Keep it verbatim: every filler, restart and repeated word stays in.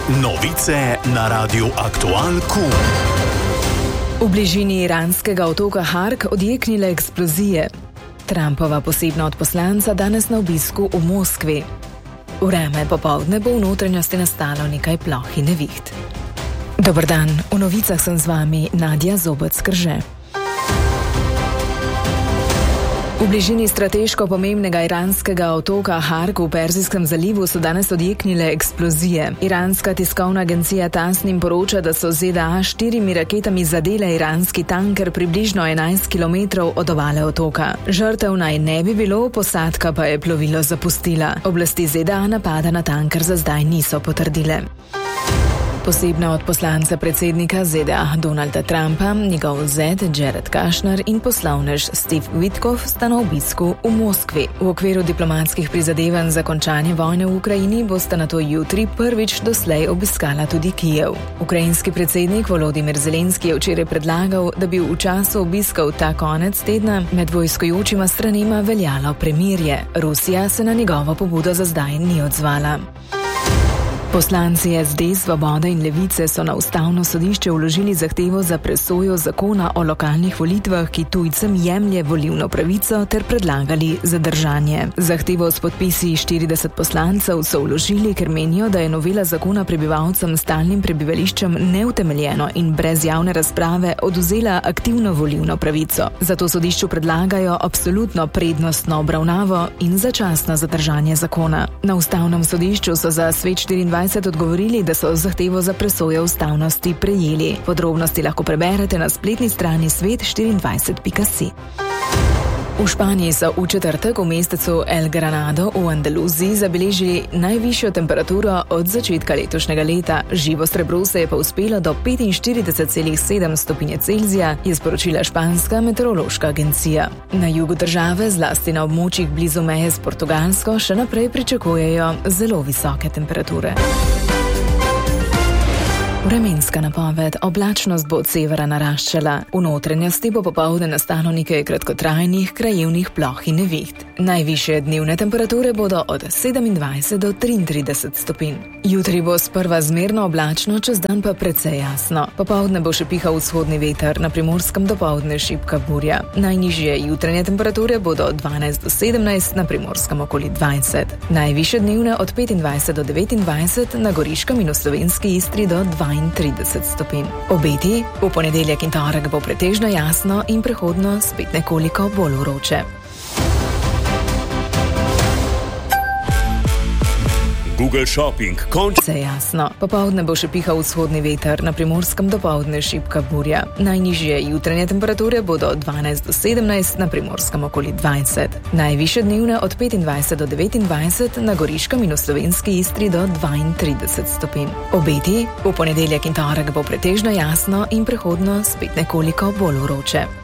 Novice na Radiu Aktual Q. V bližini iranskega otoka Hark odjeknile eksplozije. Trumpova posebna odposlanca danes na obisku v Moskvi. Vreme popoldne bo v notranjosti nastalo nekaj ploh in neviht. Dober dan, v novicah sem z vami Nadja Zobec-Krže. V bližini strateško pomembnega iranskega otoka Hark v Perzijskem zalivu so danes odjeknile eksplozije. Iranska tiskovna agencija Tasnim poroča, da so Z D A s štirimi raketami zadele iranski tanker približno enajst kilometrov od obale otoka. Žrtev naj ne bi bilo, posadka pa je plovilo zapustila. Oblasti Z D A napada na tanker za zdaj niso potrdile. Posebna odposlanca predsednika Z D A Donalda Trumpa, njegov zet Jared Kushner in poslovnež Steve Witkoff sta na obisku v Moskvi. V okviru diplomatskih prizadevanj za končanje vojne v Ukrajini bosta nato jutri prvič doslej obiskala tudi Kijev. Ukrajinski predsednik Volodymyr Zelenski je včeraj predlagal, da bi v času obiskov ta konec tedna med vojskojočima stranema veljalo premirje. Rusija se na njegovo pobudo za zdaj ni odzvala. Poslanci S D, Svobode in Levice so na ustavno sodišče vložili zahtevo za presojo zakona o lokalnih volitvah, ki tujcem jemlje volilno pravico, ter predlagali zadržanje. Zahtevo s podpisi štirideset poslancev so vložili, ker menijo, da je novela zakona prebivalcem s stalnim prebivališčem neutemeljeno in brez javne razprave odvzela aktivno volilno pravico. Zato sodišču predlagajo absolutno prednostno obravnavo in začasno zadržanje zakona. Na ustavnem sodišču so za Svet štiriindvajset odgovorili, da so zahtevo za presojo ustavnosti prejeli. Podrobnosti lahko preberete na spletni strani svet štiriindvajset pika si. V Španiji so v četrtek v mestecu El Granado v Andaluziji zabeležili najvišjo temperaturo od začetka letošnjega leta. Živo srebro se je pa uspelo do petinštirideset celih sedem stopinje Celzija, je sporočila španska meteorološka agencija. Na jugu države, zlasti na območjih blizu meje s Portugalsko, še naprej pričakujejo zelo visoke temperature. Vremenska napoved. Oblačnost bo od severa naraščala. V notranjosti bo popoldne nastalo nekaj kratkotrajnih krajevnih ploh in neviht. Najvišje dnevne temperature bodo od sedemindvajset do triintrideset stopinj. Jutri bo sprva zmerno oblačno, čez dan pa precej jasno. Popoldne bo še pihal vzhodni veter, na Primorskem dopoldne šibka burja. Najnižje jutranje temperature bodo od dvanajst do sedemnajst, na Primorskem okoli dvajset. Najvišje dnevne od petindvajset do devetindvajset, na Goriškem in v slovenski Istri do dvaintrideset stopinj. Obeti: v ponedeljek in torek bo pretežno jasno in prehodno spet nekoliko bolj vroče. Google Shopping konč. Se jasno. Popoldne bo še pihal vzhodni veter, na Primorskem dopoldne šibka burja. Najnižje jutranje temperature bodo od dvanajst do sedemnajst, na Primorskem okoli dvajset. Najvišje dnevne od petindvajset do devetindvajset, na Goriškem in v slovenski Istri do dvaintrideset stopinj. Obeti: v ponedeljek in torek bo pretežno jasno in prehodno spet nekoliko bolj vroče.